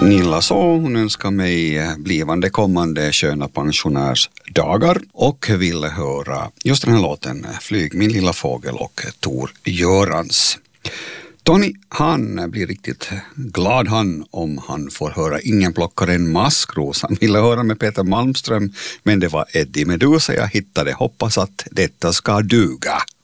Nilla så hon önskar mig blivande kommande sköna pensionärsdagar och ville höra just den här låten Flyg min lilla fågel och Tor Görans. Tony, han blir riktigt glad om han får höra Ingen plockar en maskros. Han ville höra med Peter Malmström, men det var Eddie Meduza jag hittade. Hoppas att detta ska duga.